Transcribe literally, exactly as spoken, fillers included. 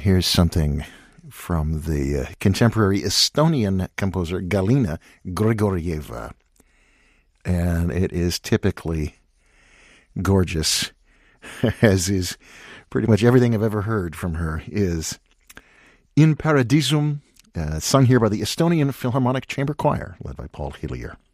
here's something from the uh, contemporary Estonian composer Galina Grigorieva. And it is typically gorgeous, as is pretty much everything I've ever heard from her is. In Paradisum, uh, sung here by the Estonian Philharmonic Chamber Choir, led by Paul Hillier.